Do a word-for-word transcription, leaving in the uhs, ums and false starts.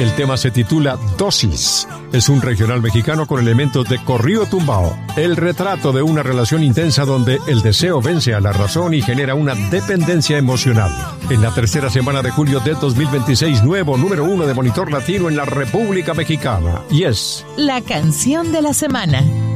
El tema se titula Dosis. Es un regional mexicano con elementos de corrido tumbao. El retrato de una relación intensa donde el deseo vence a la razón y genera una dependencia emocional. En la tercera semana de julio de dos mil veintiséis, nuevo número uno de Monitor Latino en la República Mexicana. Y es la canción de la semana.